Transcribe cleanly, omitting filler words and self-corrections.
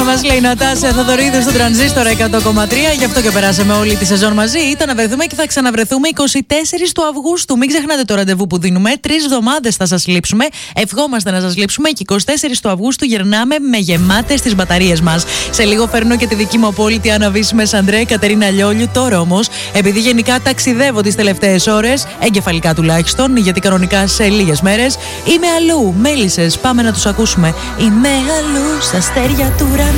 μας λέει η Νατάσια Θοδωρίδου στο Τρανζίστορ 100,3. Γι' αυτό και περάσαμε όλη τη σεζόν μαζί. Ήταν να βρεθούμε και θα ξαναβρεθούμε 24 του Αυγούστου. Μην ξεχνάτε το ραντεβού που δίνουμε. 3 εβδομάδες θα σας λείψουμε. Ευχόμαστε να σας λείψουμε και 24 του Αυγούστου γυρνάμε με γεμάτες τις μπαταρίες μας. Σε λίγο φέρνω και τη δική μου απόλυτη Άννα Βίσμες, Αντρέ, Κατερίνα Λιόλιου. Τώρα όμως, επειδή γενικά ταξιδεύω τις τελευταίες ώρες, εγκεφαλικά τουλάχιστον, γιατί κανονικά σε λίγες μέρες, είμαι αλλού. Μέλισσες, πάμε να τους ακούσουμε. Είμαι αλλού στα αστέρια του ουρανού.